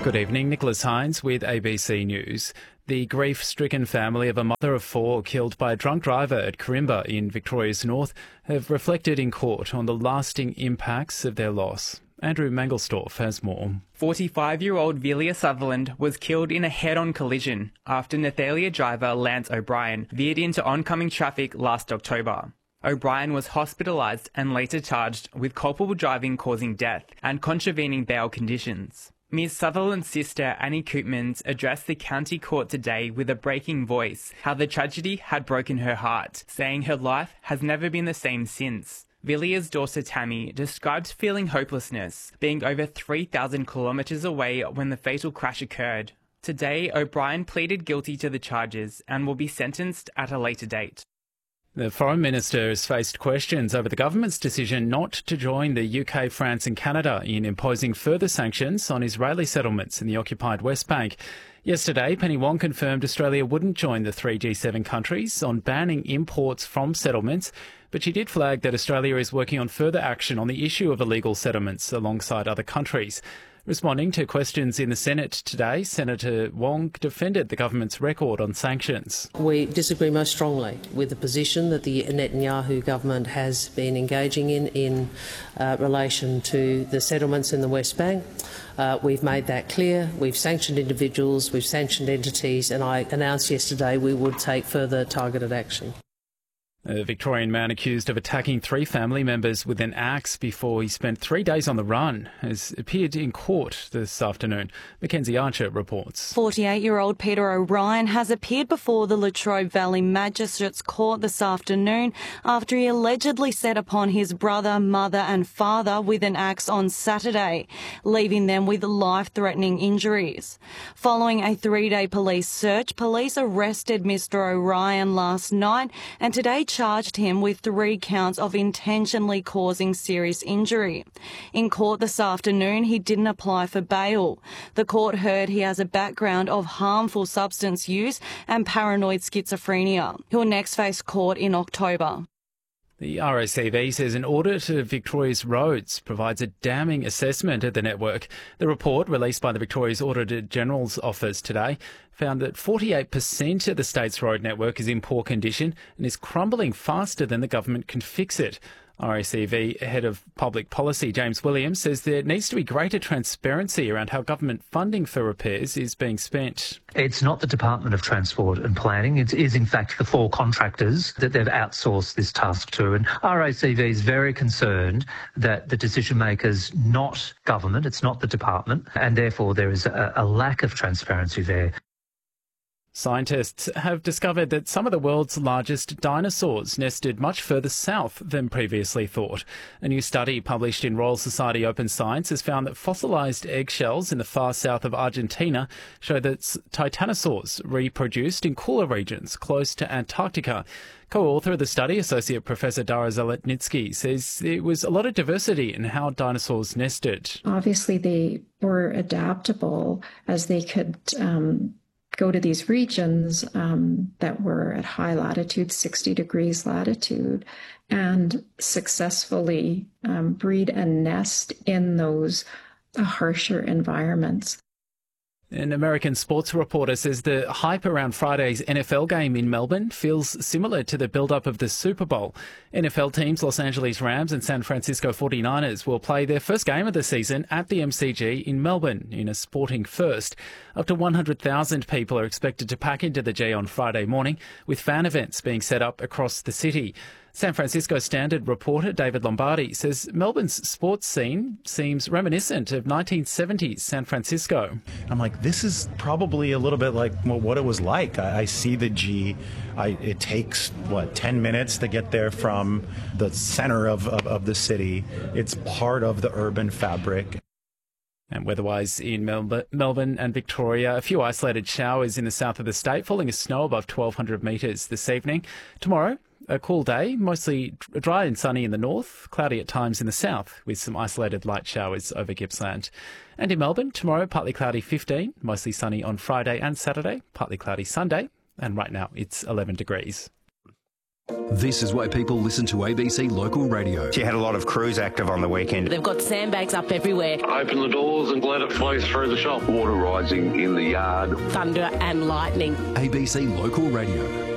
Good evening, Nicholas Hines with ABC News. The grief-stricken family of a mother of four killed by a drunk driver at Corinba in Victoria's North have reflected in court on the lasting impacts of their loss. Andrew Mangelsdorf has more. 45-year-old Velia Sutherland was killed in a head-on collision after Nathalia driver Lance O'Brien veered into oncoming traffic last October. O'Brien was hospitalised and later charged with culpable driving causing death and contravening bail conditions. Ms Sutherland's sister Annie Koopmans addressed the county court today with a breaking voice how the tragedy had broken her heart, saying her life has never been the same since. Velia's daughter Tammy described feeling hopelessness, being over 3,000 kilometres away when the fatal crash occurred. Today, O'Brien pleaded guilty to the charges and will be sentenced at a later date. The Foreign Minister has faced questions over the government's decision not to join the UK, France and Canada in imposing further sanctions on Israeli settlements in the occupied West Bank. Yesterday, Penny Wong confirmed Australia wouldn't join the three G7 countries on banning imports from settlements, but she did flag that Australia is working on further action on the issue of illegal settlements alongside other countries. Responding to questions in the Senate today, Senator Wong defended the government's record on sanctions. We disagree most strongly with the position that the Netanyahu government has been engaging in relation to the settlements in the West Bank. We've made that clear. We've sanctioned individuals, we've sanctioned entities, and I announced yesterday we would take further targeted action. A Victorian man accused of attacking three family members with an axe before he spent 3 days on the run has appeared in court this afternoon. Mackenzie Archer reports. 48-year-old Peter O'Brien has appeared before the Latrobe Valley Magistrates Court this afternoon after he allegedly set upon his brother, mother and father with an axe on Saturday, leaving them with life-threatening injuries. Following a 3-day police search, police arrested Mr O'Brien last night and today charged him with 3 counts of intentionally causing serious injury. In court this afternoon, he didn't apply for bail. The court heard he has a background of harmful substance use and paranoid schizophrenia. He'll next face court in October. The RACV says an audit of Victoria's roads provides a damning assessment of the network. The report, released by the Victoria's Auditor General's Office today, found that 48% of the state's road network is in poor condition and is crumbling faster than the government can fix it. RACV Head of Public Policy James Williams says there needs to be greater transparency around how government funding for repairs is being spent. It's not the Department of Transport and Planning. It is, in fact, the 4 contractors that they've outsourced this task to. And RACV is very concerned that the decision maker's not government, it's not the department, and therefore there is a lack of transparency there. Scientists have discovered that some of the world's largest dinosaurs nested much further south than previously thought. A new study published in Royal Society Open Science has found that fossilised eggshells in the far south of Argentina show that titanosaurs reproduced in cooler regions close to Antarctica. Co-author of the study, Associate Professor Dara Zeletnitsky, says there was a lot of diversity in how dinosaurs nested. Obviously, they were adaptable as they could go to these regions that were at high latitude, 60 degrees latitude, and successfully breed and nest in those harsher environments. An American sports reporter says the hype around Friday's NFL game in Melbourne feels similar to the build-up of the Super Bowl. NFL teams Los Angeles Rams and San Francisco 49ers will play their first game of the season at the MCG in Melbourne in a sporting first. Up to 100,000 people are expected to pack into the G on Friday morning, with fan events being set up across the city. San Francisco Standard reporter David Lombardi says Melbourne's sports scene seems reminiscent of 1970s San Francisco. I'm like, this is probably a little bit like what it was like. I see the G. It takes, 10 minutes to get there from the center of the city. It's part of the urban fabric. And weather-wise in Melbourne and Victoria, a few isolated showers in the south of the state, falling as snow above 1,200 metres this evening. Tomorrow, a cool day, mostly dry and sunny in the north, cloudy at times in the south, with some isolated light showers over Gippsland. And in Melbourne, tomorrow, partly cloudy 15, mostly sunny on Friday and Saturday, partly cloudy Sunday, and right now it's 11 degrees. This is why people listen to ABC Local Radio. She had a lot of crews active on the weekend. They've got sandbags up everywhere. Open the doors and let it flow through the shop. Water rising in the yard. Thunder and lightning. ABC Local Radio.